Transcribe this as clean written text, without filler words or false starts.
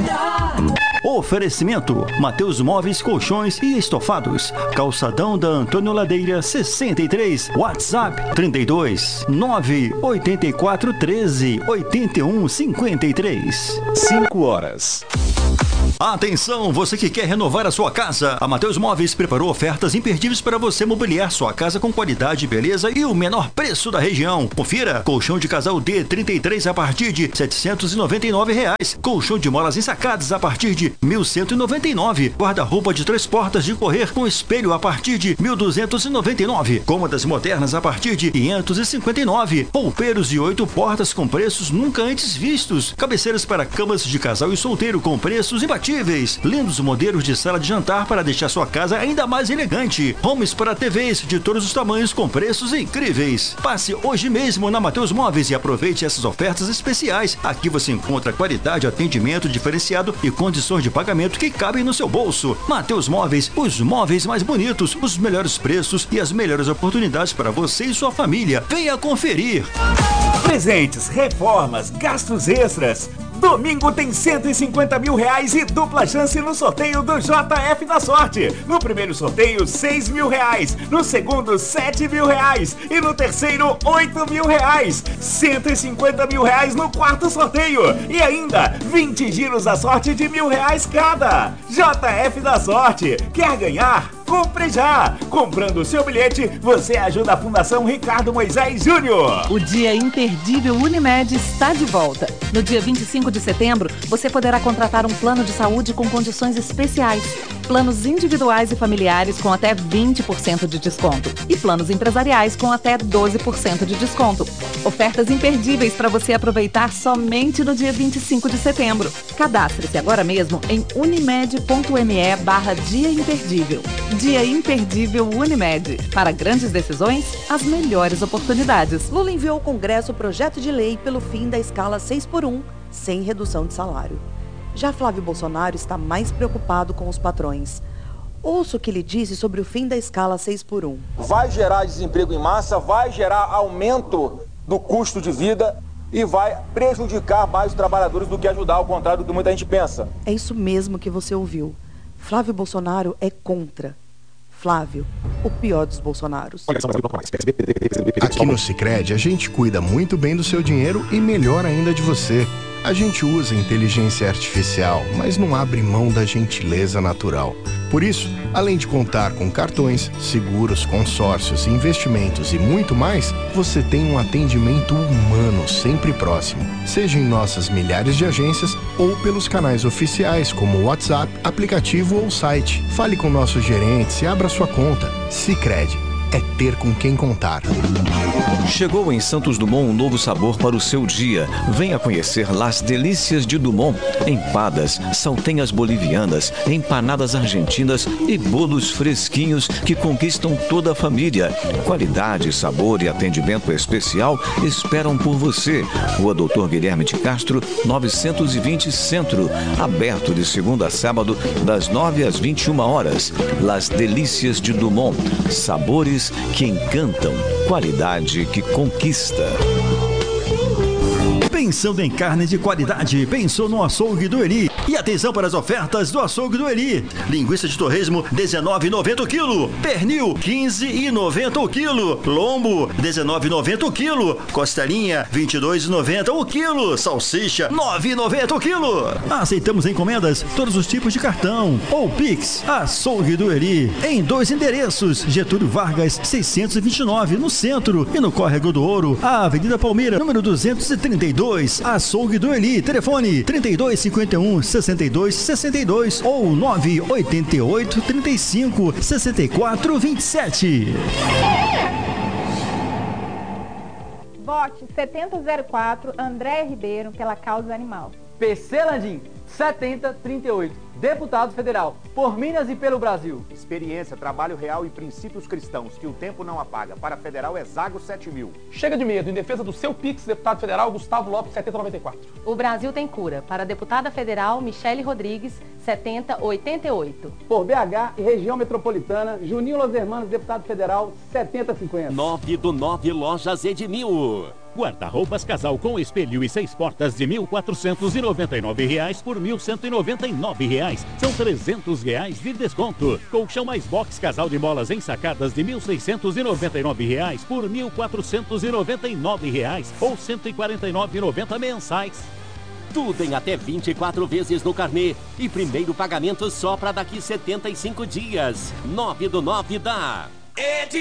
Oferecimento: Mateus Móveis, Colchões e Estofados. Calçadão da Antônio Ladeira 63. WhatsApp 32 984 13 81 53. 5 horas. Atenção, você que quer renovar a sua casa. A Mateus Móveis preparou ofertas imperdíveis para você mobiliar sua casa com qualidade, beleza e o menor preço da região. Confira: colchão de casal D33 a partir de R$ 799. Colchão de molas ensacadas a partir de R$ 1.199. Guarda-roupa de 3 portas de correr com espelho a partir de R$ 1.299. Cômodas modernas a partir de R$ 559. Roupeiros de 8 portas com preços nunca antes vistos. Cabeceiras para camas de casal e solteiro com preços imbatíveis. Lindos modelos de sala de jantar para deixar sua casa ainda mais elegante. Homes para TVs de todos os tamanhos com preços incríveis. Passe hoje mesmo na Mateus Móveis e aproveite essas ofertas especiais. Aqui você encontra qualidade, atendimento diferenciado e condições de pagamento que cabem no seu bolso. Mateus Móveis, os móveis mais bonitos, os melhores preços e as melhores oportunidades para você e sua família. Venha conferir. Presentes, reformas, gastos extras. Domingo tem R$150 mil e dupla chance no sorteio do JF da Sorte. No primeiro sorteio, R$6 mil. No segundo, R$7 mil. E no terceiro, R$8 mil. R$150 mil no quarto sorteio. E ainda, 20 giros da sorte de R$1.000 cada. JF da Sorte. Quer ganhar? Compre já! Comprando o seu bilhete, você ajuda a Fundação Ricardo Moisés Júnior. O Dia Imperdível Unimed está de volta. No dia 25 de setembro, você poderá contratar um plano de saúde com condições especiais. Planos individuais e familiares com até 20% de desconto. E planos empresariais com até 12% de desconto. Ofertas imperdíveis para você aproveitar somente no dia 25 de setembro. Cadastre-se agora mesmo em unimed.me/Dia Imperdível. Dia Imperdível Unimed. Para grandes decisões, as melhores oportunidades. Lula enviou ao Congresso o projeto de lei pelo fim da escala 6x1, sem redução de salário. Já Flávio Bolsonaro está mais preocupado com os patrões. Ouça o que ele disse sobre o fim da escala 6x1. Vai gerar desemprego em massa, vai gerar aumento do custo de vida e vai prejudicar mais os trabalhadores do que ajudar, ao contrário do que muita gente pensa. É isso mesmo que você ouviu. Flávio Bolsonaro é contra. Flávio, o pior dos Bolsonaros. Aqui no Sicredi, a gente cuida muito bem do seu dinheiro e melhor ainda de você. A gente usa inteligência artificial, mas não abre mão da gentileza natural. Por isso, além de contar com cartões, seguros, consórcios, investimentos e muito mais, você tem um atendimento humano sempre próximo, seja em nossas milhares de agências ou pelos canais oficiais como o WhatsApp, aplicativo ou site. Fale com nossos gerentes e abra sua conta. Sicredi. É ter com quem contar. Chegou em Santos Dumont um novo sabor para o seu dia. Venha conhecer Las Delícias de Dumont. Empadas, saltenhas bolivianas, empanadas argentinas e bolos fresquinhos que conquistam toda a família. Qualidade, sabor e atendimento especial esperam por você. Rua Doutor Guilherme de Castro, 920 Centro. Aberto de segunda a sábado, das 9 às 21 horas. Las Delícias de Dumont. Sabores que encantam, qualidade que conquista. Pensando em carne de qualidade, pensou no Açougue do Eli. E atenção para as ofertas do Açougue do Eli. Linguiça de torresmo, R$19,90 o quilo. Pernil, R$15,90 o quilo. Lombo, R$19,90 o quilo. Costelinha, R$22,90 o quilo. Salsicha, R$9,90 o quilo. Aceitamos encomendas, todos os tipos de cartão ou Pix. Açougue do Eli. Em 2 endereços, Getúlio Vargas, 629, no centro. E no Córrego do Ouro, a Avenida Palmeira, número 232. Açougue do Eli. Telefone 3251-6262 ou 988-35-6427. Vote 7004 André Ribeiro pela causa animal. PC Landim 7038. deputado federal, por Minas e pelo Brasil. Experiência, trabalho real e princípios cristãos, que o tempo não apaga. Para federal é Zago 7000. Chega de medo, em defesa do seu Pix, deputado federal Gustavo Lopes, 7094. O Brasil tem cura. Para a deputada federal Michele Rodrigues, 7088. Por BH e região metropolitana, Juninho Los Hermanos, deputado federal, 7050. 9 do 9 Lojas Edmil. Guarda-roupas casal com espelho e 6 portas de R$ 1.499 por R$ 1.199. São R$ 300 de desconto. Colchão mais box casal de molas ensacadas de R$ 1.699 por R$ 1.499 ou R$ 149,90 mensais. Tudo em até 24 vezes no carnê e primeiro pagamento só para daqui 75 dias. 9 do 9 da